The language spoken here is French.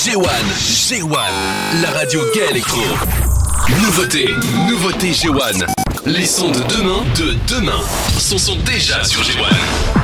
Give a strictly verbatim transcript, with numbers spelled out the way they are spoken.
G un, G un, la radio Gay Electro. Nouveauté, nouveauté G un. Les sons de demain, de demain, sont, sont déjà sur G un.